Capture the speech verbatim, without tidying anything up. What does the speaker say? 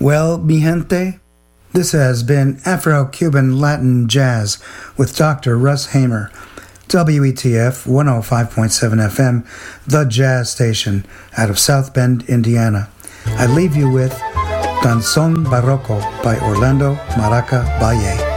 Well, mi gente, this has been Afro-Cuban Latin Jazz with Doctor Russ Hamer, W E T F one oh five point seven F M, the jazz station out of South Bend, Indiana. I leave you with Danzón Barroco by Orlando Maraca Valle.